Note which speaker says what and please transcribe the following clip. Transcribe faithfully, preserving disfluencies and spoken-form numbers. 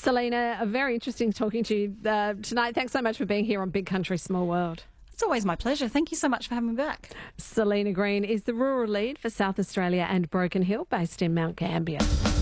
Speaker 1: Selena, very interesting talking to you uh, tonight. Thanks so much for being here on Big Country Small World.
Speaker 2: It's always my pleasure. Thank you so much for having me back.
Speaker 1: Selena Green is the rural lead for South Australia and Broken Hill, based in Mount Gambier.